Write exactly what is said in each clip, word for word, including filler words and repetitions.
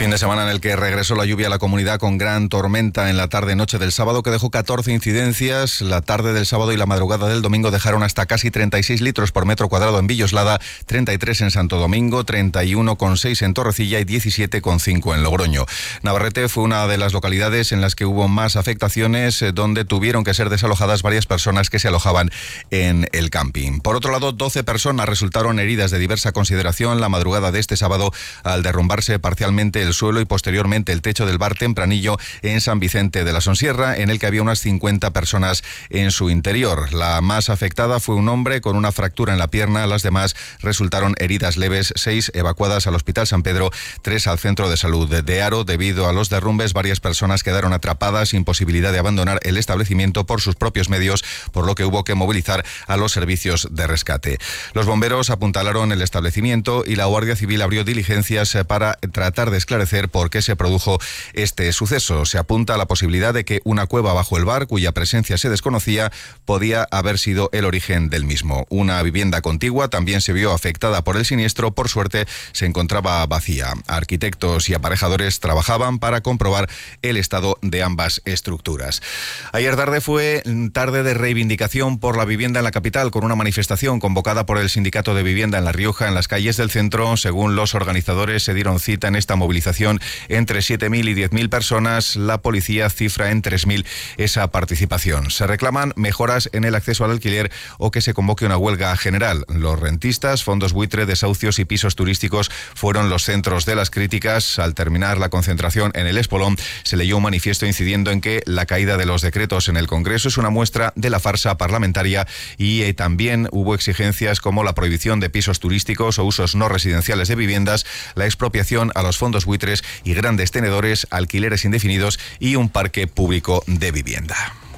Fin de semana en el que regresó la lluvia a la comunidad con gran tormenta en la tarde-noche del sábado, que dejó catorce incidencias. La tarde del sábado y la madrugada del domingo dejaron hasta casi treinta y seis litros por metro cuadrado en Villoslada, treinta y tres en Santo Domingo, treinta y uno coma seis en Torrecilla y diecisiete coma cinco en Logroño. Navarrete fue una de las localidades en las que hubo más afectaciones, donde tuvieron que ser desalojadas varias personas que se alojaban en el camping. Por otro lado, doce personas resultaron heridas de diversa consideración la madrugada de este sábado al derrumbarse parcialmente el suelo y posteriormente el techo del bar Tempranillo en San Vicente de la Sonsierra, en el que había unas cincuenta personas en su interior. La más afectada fue un hombre con una fractura en la pierna. Las demás resultaron heridas leves, seis evacuadas al Hospital San Pedro, tres al Centro de Salud de Haro. Debido a los derrumbes, varias personas quedaron atrapadas sin posibilidad de abandonar el establecimiento por sus propios medios, por lo que hubo que movilizar a los servicios de rescate. Los bomberos apuntalaron el establecimiento y la Guardia Civil abrió diligencias para tratar de esclarecer por qué se produjo este suceso. Se apunta a la posibilidad de que una cueva bajo el bar, cuya presencia se desconocía, podía haber sido el origen del mismo. Una vivienda contigua también se vio afectada por el siniestro. Por suerte, se encontraba vacía. Arquitectos y aparejadores trabajaban para comprobar el estado de ambas estructuras. Ayer tarde fue tarde de reivindicación por la vivienda en la capital, con una manifestación convocada por el Sindicato de Vivienda en La Rioja en las calles del centro. Según los organizadores, se dieron cita en esta movilización entre siete mil y diez mil personas. La policía cifra en tres mil esa participación. Se reclaman mejoras en el acceso al alquiler o que se convoque una huelga general. Los rentistas, fondos buitre, desahucios y pisos turísticos fueron los centros de las críticas. Al terminar la concentración en el Espolón, se leyó un manifiesto incidiendo en que la caída de los decretos en el Congreso es una muestra de la farsa parlamentaria, y eh, también hubo exigencias como la prohibición de pisos turísticos o usos no residenciales de viviendas, la expropiación a los fondos buitres y grandes tenedores, alquileres indefinidos y un parque público de vivienda.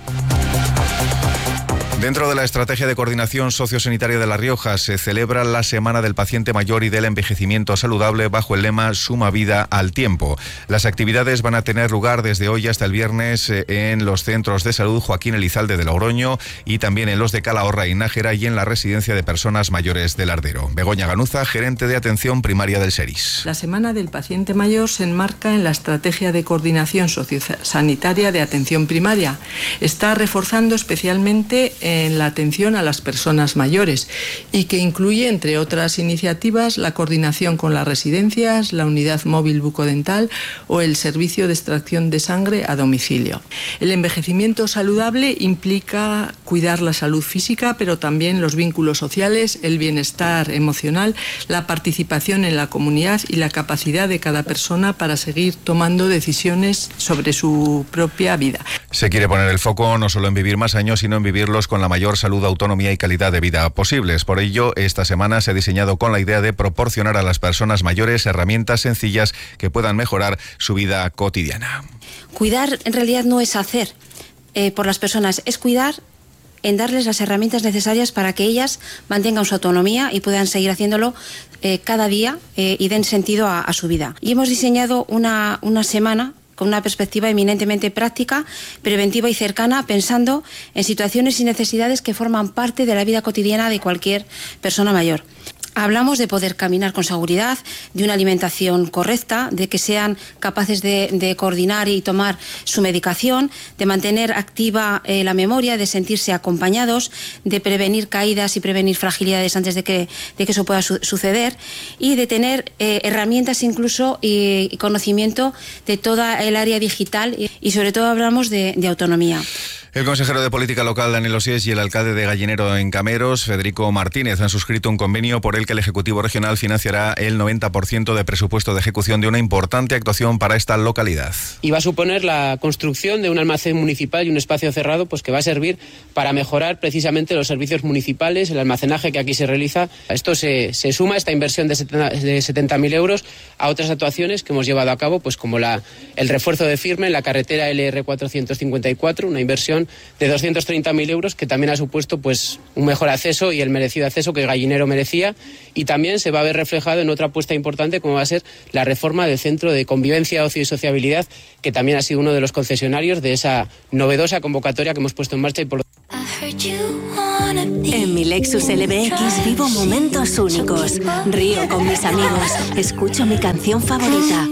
Dentro de la estrategia de coordinación sociosanitaria de La Rioja se celebra la Semana del Paciente Mayor y del Envejecimiento Saludable bajo el lema Suma Vida al Tiempo. Las actividades van a tener lugar desde hoy hasta el viernes en los centros de salud Joaquín Elizalde de Logroño y también en los de Calahorra y Nájera y en la residencia de personas mayores del Ardero. Begoña Ganuza, gerente de atención primaria del SERIS. La Semana del Paciente Mayor se enmarca en la estrategia de coordinación sociosanitaria de atención primaria. Está reforzando especialmente en la atención a las personas mayores y que incluye, entre otras iniciativas, la coordinación con las residencias, la unidad móvil bucodental o el servicio de extracción de sangre a domicilio. El envejecimiento saludable implica cuidar la salud física, pero también los vínculos sociales, el bienestar emocional, la participación en la comunidad y la capacidad de cada persona para seguir tomando decisiones sobre su propia vida. Se quiere poner el foco no solo en vivir más años, sino en vivirlos con la mayor salud, autonomía y calidad de vida posibles. Por ello, esta semana se ha diseñado con la idea de proporcionar a las personas mayores herramientas sencillas que puedan mejorar su vida cotidiana. Cuidar en realidad no es hacer eh, por las personas, es cuidar en darles las herramientas necesarias para que ellas mantengan su autonomía y puedan seguir haciéndolo eh, cada día eh, y den sentido a, a su vida. Y hemos diseñado una, una semana con una perspectiva eminentemente práctica, preventiva y cercana, pensando en situaciones y necesidades que forman parte de la vida cotidiana de cualquier persona mayor. Hablamos de poder caminar con seguridad, de una alimentación correcta, de que sean capaces de, de coordinar y tomar su medicación, de mantener activa eh, la memoria, de sentirse acompañados, de prevenir caídas y prevenir fragilidades antes de que, de que eso pueda su- suceder y de tener eh, herramientas incluso y, y conocimiento de toda el área digital y, y sobre todo hablamos de, de autonomía. El consejero de Política Local, Daniel Osies, y el alcalde de Gallinero en Cameros, Federico Martínez, han suscrito un convenio por el que el Ejecutivo Regional financiará el noventa por ciento de presupuesto de ejecución de una importante actuación para esta localidad. Y va a suponer la construcción de un almacén municipal y un espacio cerrado pues que va a servir para mejorar precisamente los servicios municipales, el almacenaje que aquí se realiza. Esto se, se suma, esta inversión de setenta mil euros, a otras actuaciones que hemos llevado a cabo, pues como la, el refuerzo de firme en la carretera L R cuatrocientos cincuenta y cuatro, una inversión de doscientos treinta mil euros que también ha supuesto pues un mejor acceso y el merecido acceso que Gallinero merecía, y también se va a ver reflejado en otra apuesta importante como va a ser la reforma del Centro de Convivencia, Ocio y Sociabilidad, que también ha sido uno de los concesionarios de esa novedosa convocatoria que hemos puesto en marcha. Y por... En mi Lexus L B X vivo momentos únicos. Río con mis amigos, escucho mi canción favorita